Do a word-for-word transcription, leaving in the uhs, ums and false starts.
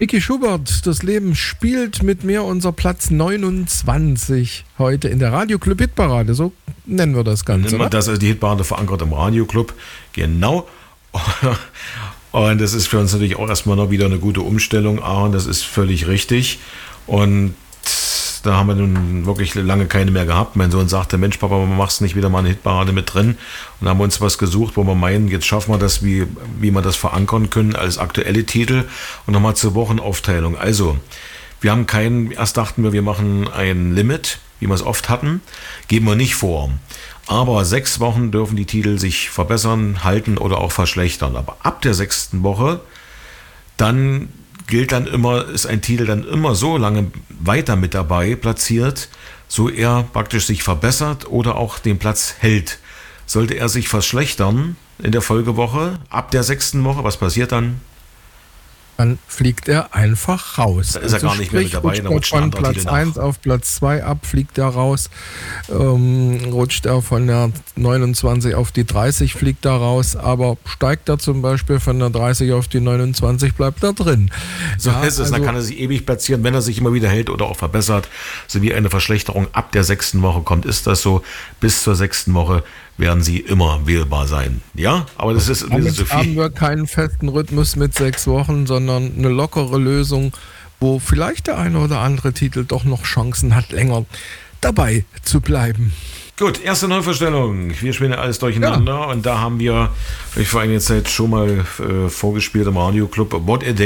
Vicky Schubert, das Leben spielt mit mir, unser Platz neunundzwanzig heute in der Radioclub Hitparade, so nennen wir das Ganze. Nennen wir das, also die Hitparade verankert im Radioclub, genau. Und das ist für uns natürlich auch erstmal noch wieder eine gute Umstellung, Aaron, das ist völlig richtig. Und da haben wir nun wirklich lange keine mehr gehabt. Mein Sohn sagte, Mensch Papa, warum machst du nicht wieder mal eine Hitparade mit drin? Und haben uns was gesucht, wo wir meinen, jetzt schaffen wir das, wie, wie wir das verankern können als aktuelle Titel. Und nochmal zur Wochenaufteilung. Also, wir haben keinen, erst dachten wir, wir machen ein Limit, wie wir es oft hatten. Geben wir nicht vor. Aber sechs Wochen dürfen die Titel sich verbessern, halten oder auch verschlechtern. Aber ab der sechsten Woche, dann gilt dann immer, ist ein Titel dann immer so lange weiter mit dabei platziert, so er praktisch sich verbessert oder auch den Platz hält. Sollte er sich verschlechtern in der Folgewoche, ab der sechsten Woche, was passiert dann? Dann fliegt er einfach raus. Da ist er also gar nicht mehr mit dabei. Rutscht dann rutscht er von ein anderer Platz Titel nach. eins auf Platz zwei ab, fliegt er raus. Ähm, rutscht er von der neunundzwanzig auf die dreißig, fliegt er raus. Aber steigt er zum Beispiel von der dreißig auf die neunundzwanzig, bleibt er drin. So ja, ist es. also, dann kann er sich ewig platzieren, wenn er sich immer wieder hält oder auch verbessert. So wie eine Verschlechterung ab der sechsten Woche kommt, ist das so. Bis zur sechsten Woche werden sie immer wählbar sein. Ja, aber das ist, das ist so viel. Haben wir keinen festen Rhythmus mit sechs Wochen, sondern eine lockere Lösung, wo vielleicht der eine oder andere Titel doch noch Chancen hat, länger dabei zu bleiben. Gut, erste Neuvorstellung. Wir spielen ja alles durcheinander. Ja. Und da haben wir, ich vor einiger Zeit schon mal äh, vorgespielt im Radioclub What a Day.